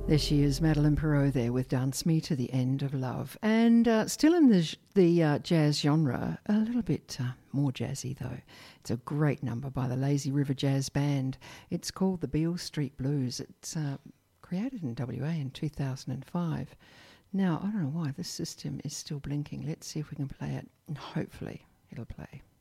There she is, Madeleine Perreault there with Dance Me to the End of Love. And still in the jazz genre, a little bit more jazzy though. It's a great number by the Lazy River Jazz Band. It's called the Beale Street Blues. It's created in WA in 2005. Now, I don't know why this system is still blinking. Let's see if we can play it, and hopefully it'll play.